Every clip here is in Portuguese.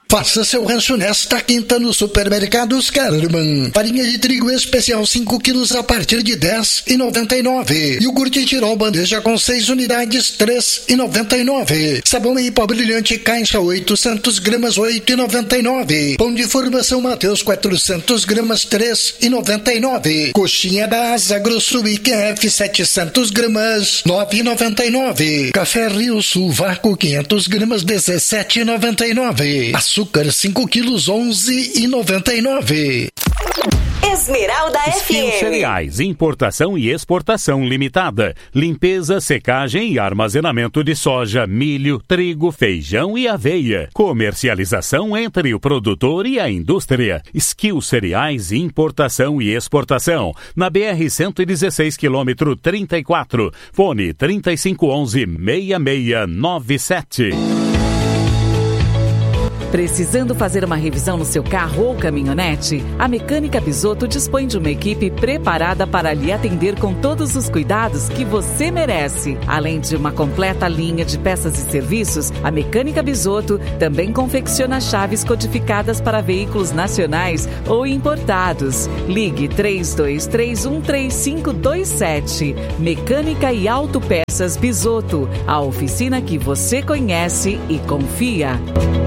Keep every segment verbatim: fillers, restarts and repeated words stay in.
Faça seu rancho nesta quinta no Supermercados Kellerman. Farinha de trigo especial cinco quilos a partir de dez reais e noventa e nove centavos. Iogurte Tirol bandeja com seis unidades, três reais e noventa e nove centavos. Sabão em pó brilhante caixa oitocentos gramas, oito reais e noventa e nove centavos. Pão de forma São Mateus quatrocentos gramas, três reais e noventa e nove centavos. Coxinha da Asa Grosso I Q F setecentos gramas, nove reais e noventa e nove centavos. Café Rio Sul Vácuo quinhentos gramas, dezessete reais e noventa e nove centavos. Açúcar cinco quilos, onze reais e noventa e nove centavos. Esmeralda F M. Cereais, importação e exportação limitada. Limpeza, secagem e armazenamento de soja, milho, trigo, feijão e aveia. Comercialização entre o produtor e a indústria. Skill Cereais, importação e exportação. Na B R cento e dezesseis, quilômetro trinta e quatro. Fone trinta e cinco onze, seis seis nove sete. Precisando fazer uma revisão no seu carro ou caminhonete? A Mecânica Bisotto dispõe de uma equipe preparada para lhe atender com todos os cuidados que você merece. Além de uma completa linha de peças e serviços, a Mecânica Bisotto também confecciona chaves codificadas para veículos nacionais ou importados. Ligue três dois três um três cinco dois sete. Mecânica e Autopeças Bisotto, a oficina que você conhece e confia.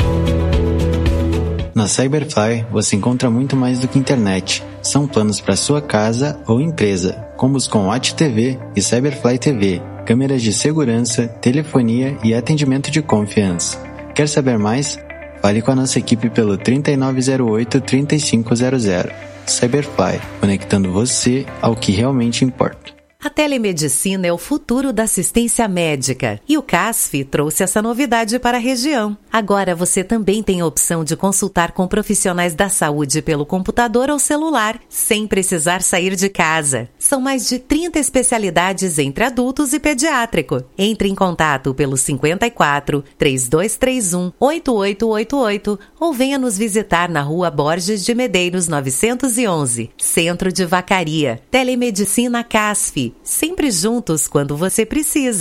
Na Cyberfly, você encontra muito mais do que internet. São planos para sua casa ou empresa, combos com Watch T V e Cyberfly T V, câmeras de segurança, telefonia e atendimento de confiança. Quer saber mais? Fale com a nossa equipe pelo trinta e nove zero oito, trinta e cinco zero zero. Cyberfly, conectando você ao que realmente importa. A telemedicina é o futuro da assistência médica e o C A S F trouxe essa novidade para a região. Agora você também tem a opção de consultar com profissionais da saúde pelo computador ou celular, sem precisar sair de casa. São mais de trinta especialidades entre adultos e pediátrico. Entre em contato pelo cinquenta e quatro, três dois três um, oito oito oito oito ou venha nos visitar na Rua Borges de Medeiros novecentos e onze, Centro de Vacaria. Telemedicina C A S F. Sempre juntos quando você precisa.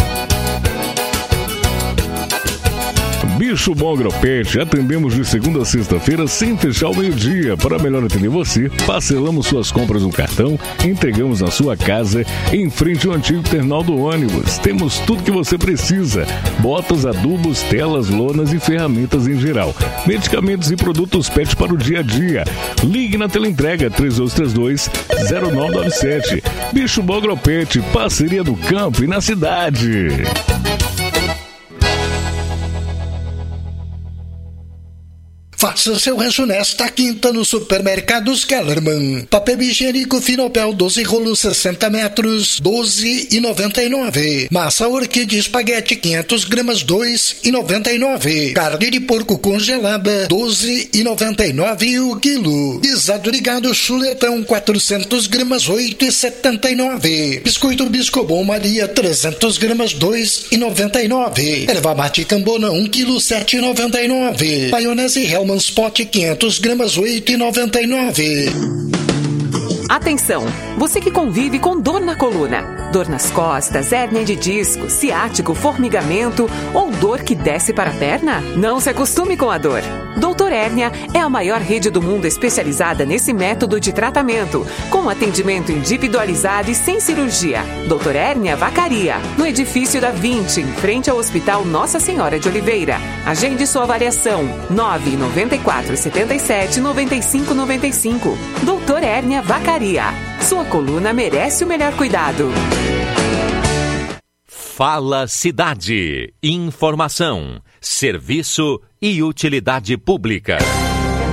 Bicho Bom Agropet, atendemos de segunda a sexta-feira sem fechar ao meio-dia. Para melhor atender você, parcelamos suas compras no cartão, entregamos na sua casa, em frente ao antigo terminal do ônibus. Temos tudo que você precisa: botas, adubos, telas, lonas e ferramentas em geral. Medicamentos e produtos pet para o dia a dia. Ligue na teleentrega três dois três dois, zero nove nove sete. Bicho Bom Agropet, parceria do campo e na cidade. Faça seu rancho nesta quinta no Supermercados Kellerman. Papel higiênico Finopel doze rolos sessenta metros, doze reais e noventa e nove centavos. Massa Orquídea Espaguete quinhentos gramas, dois reais e noventa e nove centavos. Carne de porco congelada, doze reais e noventa e nove centavos o quilo. Guisado de gado Chuletão quatrocentos gramas, oito reais e setenta e nove centavos. Biscoito Biscobon Maria trezentos gramas, dois reais e noventa e nove centavos. Erva mate Cambona um quilo, sete reais e noventa e nove centavos. Maionese Hellmann's Pot quinhentos gramas, oito reais e noventa e nove centavos. Atenção, você que convive com dor na coluna, dor nas costas, hérnia de disco, ciático, formigamento ou dor que desce para a perna? Não se acostume com a dor. Doutor Hérnia é a maior rede do mundo especializada nesse método de tratamento, com atendimento individualizado e sem cirurgia. Doutor Hérnia Vacaria, no edifício da vinte, em frente ao Hospital Nossa Senhora de Oliveira. Agende sua avaliação, nove nove quatro sete sete, nove cinco nove cinco. Doutor Hérnia Vacaria. Sua coluna merece o melhor cuidado. Fala Cidade. Informação, serviço e utilidade pública.